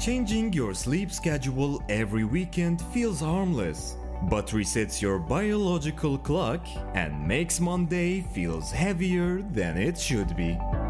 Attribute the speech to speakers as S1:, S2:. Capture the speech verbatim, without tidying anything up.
S1: Changing your sleep schedule every weekend feels harmless, but resets your biological clock and makes Monday feels heavier than it should be.